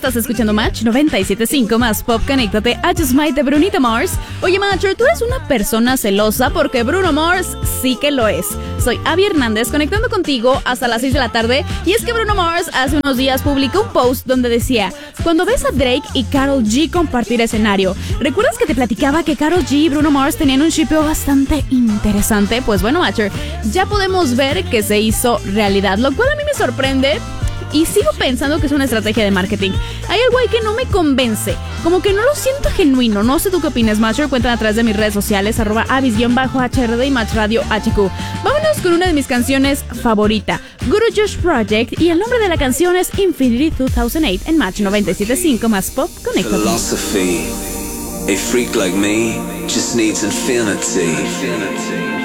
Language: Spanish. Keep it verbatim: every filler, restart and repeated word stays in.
estás escuchando Match noventa y siete punto cinco más Pop. Conéctate a Just Might de Brunito Mars. Oye, Matcher, tú eres una persona celosa porque Bruno Mars sí que lo es. Soy Abby Hernández, conectando contigo hasta las seis de la tarde. Y es que Bruno Mars hace unos días publicó un post donde decía: cuando ves a Drake y Karol G compartir escenario, ¿recuerdas que te platicaba que Karol G y Bruno Mars tenían un shipeo bastante interesante? Pues bueno, Matcher, ya podemos ver que se hizo realidad, lo cual a mí me sorprende. Y sigo pensando que es una estrategia de marketing. Hay algo ahí que no me convence, como que no lo siento genuino. No sé tú qué opinas, Matcher. Cuéntame a través de mis redes sociales, arroba avis-H R D y Match Radio H Q. Vámonos con una de mis canciones favorita, Guru Josh Project, y el nombre de la canción es Infinity dos mil ocho en Match noventa y siete punto cinco más Pop. Conéctate. Philosophy. A freak like me just needs infinity.